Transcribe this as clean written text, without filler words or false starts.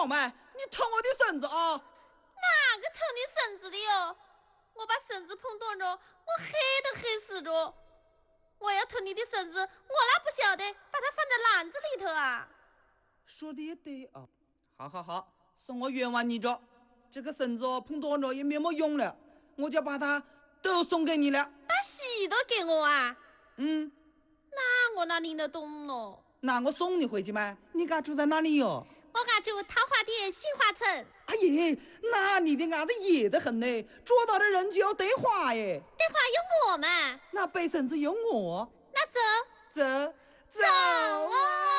好嘛，你疼我的绳子啊！ 哪个疼你绳子的哟？我把绳子碰断着，我黑都黑死着。我要疼你的绳子，我哪不晓得把它放在篮子里头啊？ 说的也对啊。好好好，算我冤枉你着。这个绳子碰断着也没么用了，我就把它都送给你了。 把喜都给我啊？ 嗯， 那我哪领得动咯？ 那我送你回去嘛。你家住在哪里哟？ 我家住桃花店杏花村。 哎呀，那你的伢子野得很呢，捉到的人就要对话耶。 对话有我嘛？ 那背绳子有我。 那走走啊！